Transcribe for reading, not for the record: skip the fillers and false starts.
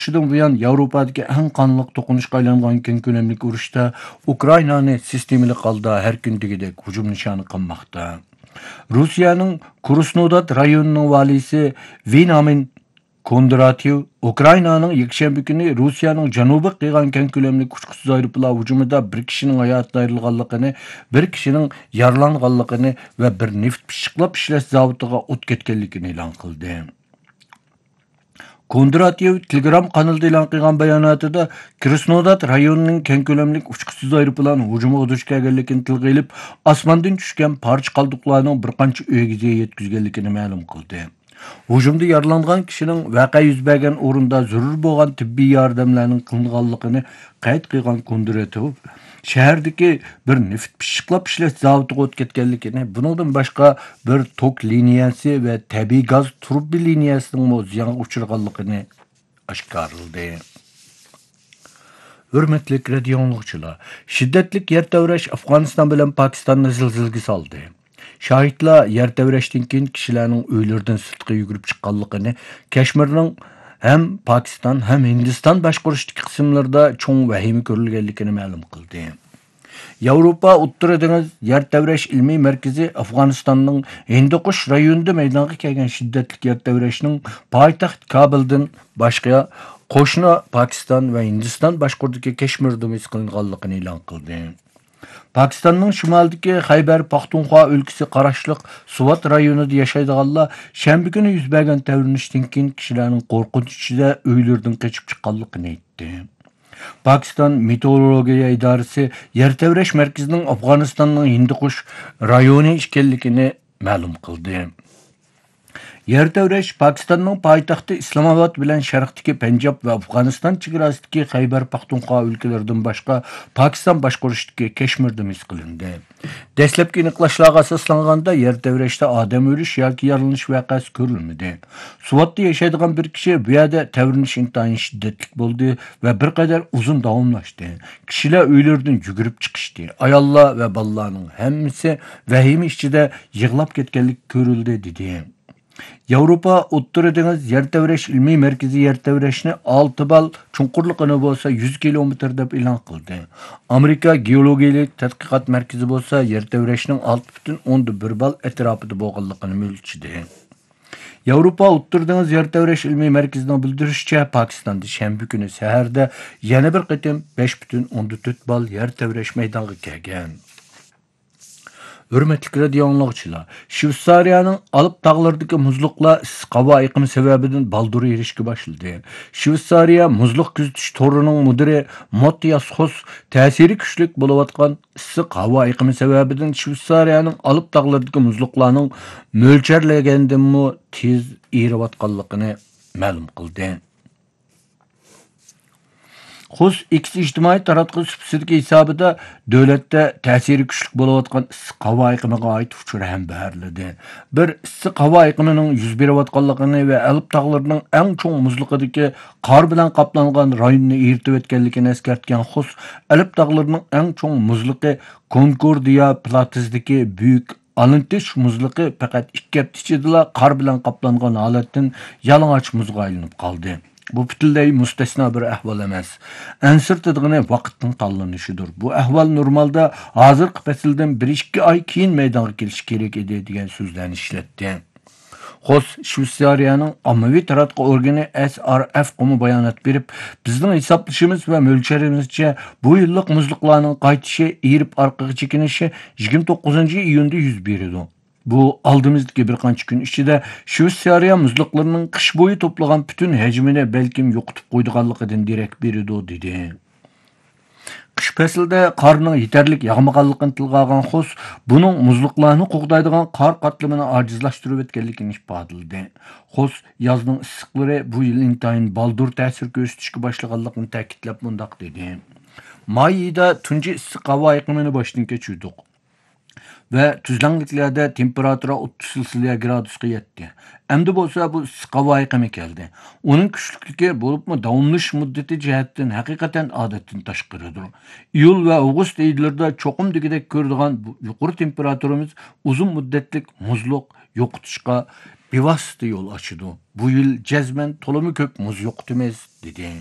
Şudan buyan Yevropadagi eng qonliq to'qinishga aylangan keng ko'lamli urushda Ukrainani sistemali holda har kundagidek hujum nishoni qilmoqda. Rossiyaning Krasnodar rayonining valisi Veniamin Kondratyev Ukrainaning yakshanba kuni Rossiyaning janubiy qilgan keng ko'lamli kuchsiz aeroplan hujumida bir kishining hayoti ayrilganligini, bir kishining yaralanganligini va bir neft pishiqlab ishlash zavodiga o't ketganligini e'lon qildi. Kondratyev Telegram kanalida e'lon qilgan bayonotida Krasnodar rayonining keng ko'lamli uchquchsiz aeroplan hujumiga duch kelganligini tilga olib, osmondan tushgan parcha qoldiqlarning bir qancha uyga yetkazganligini ma'lum qildi. Hujumda yaralangan kishining voqea yuz bergan o'rinda zarur bo'lgan tibbiy yordamlarning qilinganligini qayd qilgan Kondratyev shahardagi bir neft pishiqlab ishlash zavodiga o't ketganligini, bundan boshqa bir tok liniyasi va tabiiy gaz turbi liniyasining ziyonga uchraganligini oshkorladi. Hurmatli radio tinglovchilar, shiddatli yer tavrash Afg'oniston bilan Pokistonni zilzilaga soldi. Şahitlar yer tevrashdan keyin kishilarning uylaridan sirtqa yugurib chiqqanligini, Kashmirning hem Pakistan hem Hindiston boshqarishdagi qismlarida cho'ng vahima ko'rilganligini ma'lum qildi. Yevropa O'rta dengiz yer tevrash ilmiy markazi Afg'onistonning Hindukush rayonida maydonga kelgan shiddatli yer tevrashning poytaxt Kabuldan boshqa qo'shni Pokiston va Hindiston boshqaridagi Kashmirda qilinganligini e'lon qildi. Pakistanning shimolidagi Xaybar Paxtunxo o'lkasi qarashliq Suvat rayonida yashaydiganlar shanba kuni yuz bergan tavrinishdan keyin kishilarning qo'rqinch ichida uylaridan qochib chiqqanligini aytdi. Pakistan meteorologiya idorasi yer tevrash markazining Afg'onistonning Hindukush rayoni ekanligini ma'lum qildi. Yer tevrash Pakistanning poytaxti Islomobod bilan sharqdagi Panjob va Afg'oniston chegarasidagi Xaybar Paxtunxo o'lkalaridan boshqa Pokiston boshqarishdagi Kashmirda qilindi. Dastlabki aniqlashlarga asoslanganda yer tevrashda odam o'lish yoki yaralanish voqeasi ko'rilmadi. Suvatda yashaydigan bir kishi bu yerda tevranish intayin shiddatli bo'ldi va bir qadar uzun davomlashdi. Kishilar uylaridan yugurib chiqishdi. Ayollar va bolalarning hammasi vahima ichida yig'lab ketganlik ko'rildi dedi. Yevropa O'rta dengiz yer tevrash ilmiy markazi yer tevrashni 6 bal chunqurligini bo'lsa 100 kilometr deb e'lon qildi. Amerika geologiyalik tadqiqot markazi bo'lsa yer tevrashning 6,1 bal atrofida bo'lganligini o'lchadi. Yevropa O'rta dengiz yer tevrash ilmiy markazining bildirishicha, Pokistonda shanba kuni saharda yana bir qatim 5,4 bal yer tevrash maydonga kelgan. Hürmetli radio anlıqçılar, Shveysariyaning Alp tağlarındaki muzluqlar issiq havo iqimi sebebinden baldur erishga başladı. Shveysariya muzluq kuzatish to'rining mudiri Matthias Hos ta'siri kuchlik bo'layotgan issiq havo iqimi sebebinden Shveysariyaning Alp tağlarındaki muzluqlarning mo'ljallangandan tez eriyotganligini ma'lum qildi. Xus X ijtimoiy taratqush süpsidagi hisobida davlatda ta'siri kuchli bo'layotgan issiq havo iqimiga oid uchur ham berildi. Bir issiq havo iqimining yuz berayotganligini va Alp tog'larining eng cho'ng muzliqidagi qor bilan qoplangan rayonni eritib o'tganligini eskartgan Xus, Alp tog'larining eng cho'ng muzliqi Concordia platosidagi buyuk Alantish muzliqi faqat 2 hafta ichida qor bilan qoplangan holatdan yalang'och muzga aylanib qoldi. Bu butunlay mustasno bir ahvol emas. Ansirtidig'ini vaqtning tanlanishidir. Bu ahvol normalda hozirgi fasldan 1-2 oy keyin maydonga kelishi kerak edi degan so'zlarni ishlatdi. Xos Shveysariyaning ommaviy taratqush organi SRF qo'mi bayonot berib, bizning hisoblashimiz va mo'ljallamizcha bu yillik muzliqlarning qaytishi, erib orqaga chekinishi 29-iyunda yuz beradi. Bu aldığımızdaki bir qancha kun ichida Shveysariya muzliqlarining qish bo'yi to'plagan bütün hajmini balkim yo'qotib qo'ydiganligidan derak beradi dedi. Qish faslida qorning yetarlik yog'maganligini tilga olgan Xos, buning muzliqlarni qo'g'daydigan qor qatlamini ojizlashtirib o'tganligini ifodaladi. Xos yozning issiqlari bu yil intayin baldur ta'sir ko'rsatishga boshlaganligini ta'kidlab mundaq dedi. May oyida tunji issiq havo iqimini boshdan kechirdik. Ve tuzlanlıklarda temperatura 30 gradusga yetdi. Endi bo'lsa bu issiq havo iqimi keldi. Uning kuchlikligi bo'libmi davomlash muddati jihatdan haqiqatan odatdan tashqaridir. Iyul va avgust oylarida cho'qim degidek ko'radigan yuqori temperaturamiz uzun muddatlik muzliq yo'qotishga bevosita yo'l ochadi. Bu yil jazman to'limi ko'p muz yo'qitimiz dedi.